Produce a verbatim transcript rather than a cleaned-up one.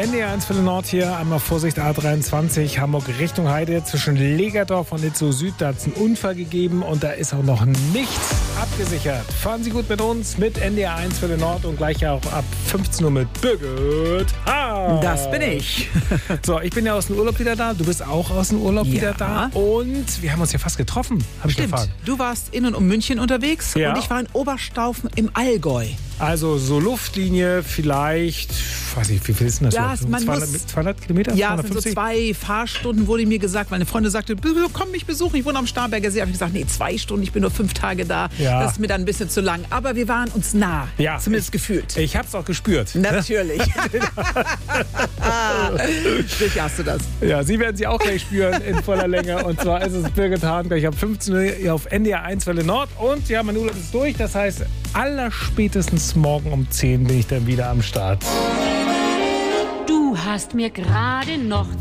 N D R eins für den Nord hier. Einmal Vorsicht A dreiundzwanzig, Hamburg Richtung Heide. Zwischen Legerdorf und Itzehoe Süd, da hat es einen Unfall gegeben und da ist auch noch nichts abgesichert. Fahren Sie gut mit uns, mit N D R eins für den Nord und gleich auch ab fünfzehn Uhr mit Birgit Haas. Das bin ich. So, ich bin ja aus dem Urlaub wieder da. Du bist auch aus dem Urlaub Ja. wieder da. Und wir haben uns ja fast getroffen, habe ich Stimmt. erfahren. Du warst in und um München unterwegs Ja. und ich war in Oberstaufen im Allgäu. Also so Luftlinie vielleicht, weiß ich, wie viel ist denn das? Ja, so? man zweihundert, muss- zweihundert Kilometer? Ja, es sind so zweihundertfünfzig? zwei Fahrstunden, wurde mir gesagt. Meine Freundin sagte, "Bü- komm mich besuchen, ich wohne am Starnberger See. Habe ich gesagt, nee, zwei Stunden, ich bin nur fünf Tage da. Ja. Das ist mir dann ein bisschen zu lang. Aber wir waren uns nah, Ja, zumindest ich- gefühlt. Ich hab's auch gespürt. Natürlich. Sicher hast du das. Ja, Sie werden sie auch gleich spüren in voller Länge. Und zwar ist es Birgit Hahn gleich ab fünfzehn Uhr hier auf N D R eins Welle Nord. Und ja, mein Urlaub ist durch. Das heißt, allerspätestens morgen um zehn bin ich dann wieder am Start. Du hast mir gerade noch